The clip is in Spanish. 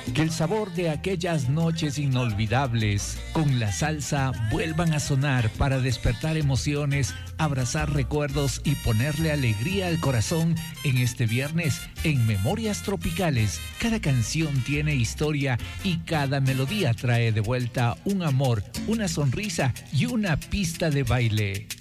Que el sabor de aquellas noches inolvidables con la salsa vuelvan a sonar para despertar emociones, abrazar recuerdos y ponerle alegría al corazón en este viernes en Memorias Tropicales. Cada canción tiene historia y cada melodía trae de vuelta un amor, una sonrisa y una pista de baile.